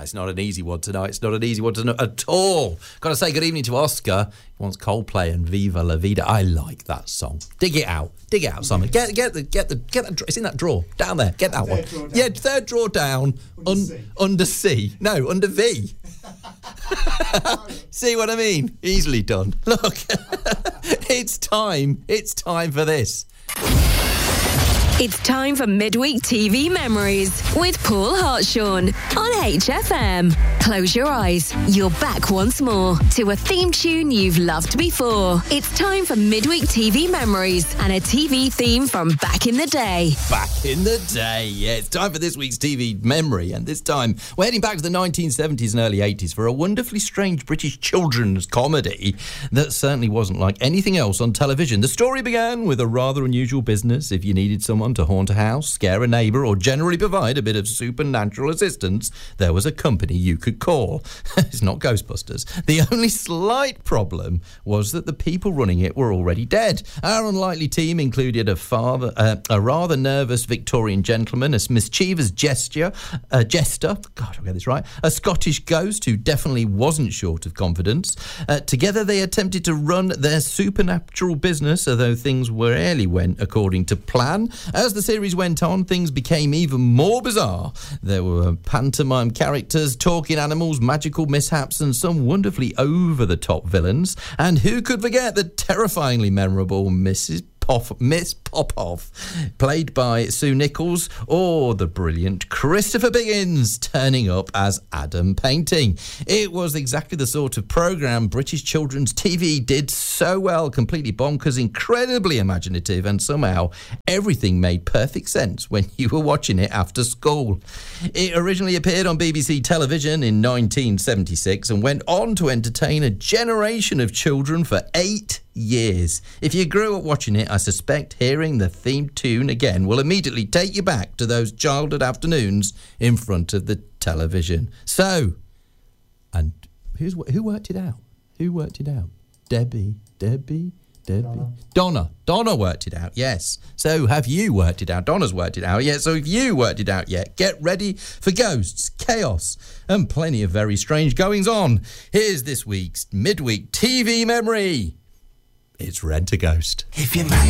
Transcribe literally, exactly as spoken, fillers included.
it's not an easy one tonight. It's not an easy one tonight at all. Got to say good evening to Oscar. He wants Coldplay and Viva La Vida. I like that song. Dig it out. Dig it out, Simon. Get get the get the get that. It's in that drawer down there. Get that third one. Drawer Yeah, third drawer down. Under Un, C. under C. No, under V. See what I mean? Easily done. Look, it's time. It's time for this. It's time for Midweek T V Memories with Paul Hartshorn on H F M. Close your eyes. You're back once more to a theme tune you've loved before. It's time for Midweek T V Memories and a T V theme from back in the day. Back in the day, yeah. It's time for this week's T V memory, and this time we're heading back to the nineteen seventies and early eighties for a wonderfully strange British children's comedy that certainly wasn't like anything else on television. The story began with a rather unusual business. If you needed someone to haunt a house, scare a neighbour, or generally provide a bit of supernatural assistance, there was a company you could call. It's not Ghostbusters. The only slight problem was that the people running it were already dead. Our unlikely team included a father, uh, a rather nervous Victorian gentleman, a mischievous gesture, a jester, God, I'll get this right, a Scottish ghost who definitely wasn't short of confidence. Uh, together they attempted to run their supernatural business, although things rarely went according to plan. As the series went on, things became even more bizarre. There were pantomime characters, talking animals, magical mishaps, and some wonderfully over-the-top villains. And who could forget the terrifyingly memorable Missus Poff, Miss Popoff, played by Sue Nichols, or the brilliant Christopher Biggins turning up as Adam Painting. It was exactly the sort of programme British children's T V did so well, completely bonkers, incredibly imaginative, and somehow everything made perfect sense when you were watching it after school. It originally appeared on B B C television in nineteen seventy-six and went on to entertain a generation of children for eight years. If you grew up watching it, I suspect hearing the theme tune again will immediately take you back to those childhood afternoons in front of the television. So, and who's who worked it out? Who worked it out? Debbie, Debbie, Debbie. Donna. Donna. Donna worked it out, yes. So have you worked it out? Donna's worked it out, yes. So if you worked it out yet, get ready for ghosts, chaos, and plenty of very strange goings on. Here's this week's midweek T V memory. It's Rent a Ghost. If you man